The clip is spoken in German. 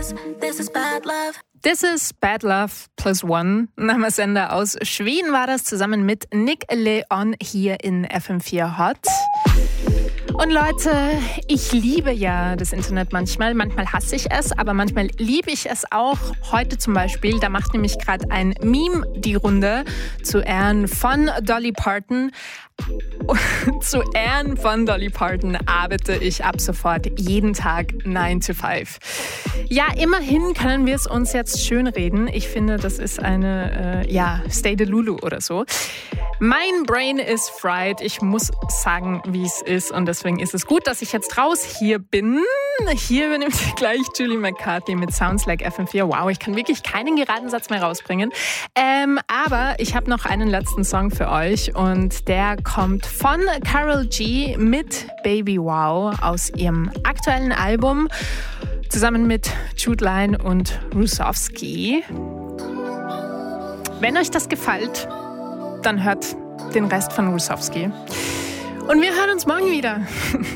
This is Bad Love Plus One. Name-Sender aus Schweden war das, zusammen mit Nick Leon hier in FM4 Hot. Und Leute, ich liebe ja das Internet manchmal hasse ich es, aber manchmal liebe ich es auch. Heute zum Beispiel, da macht nämlich gerade ein Meme die Runde zu Ehren von Dolly Parton. Zu Ehren von Dolly Parton arbeite ich ab sofort jeden Tag 9 to 5. Ja, immerhin können wir es uns jetzt schönreden. Ich finde, das ist eine, Stay the Lulu oder so. Mein Brain is fried. Ich muss sagen, wie es ist. Und deswegen ist es gut, dass ich jetzt raus hier bin. Hier übernimmt gleich Julie McCarthy mit Sounds Like FM4. Wow, ich kann wirklich keinen geraden Satz mehr rausbringen. Aber ich habe noch einen letzten Song für euch. Und der kommt von Karol G mit Baby Wow aus ihrem aktuellen Album. Zusammen mit Jude Line und Rusowski. Wenn euch das gefällt, dann hört den Rest von Rusowski. Und wir hören uns morgen wieder.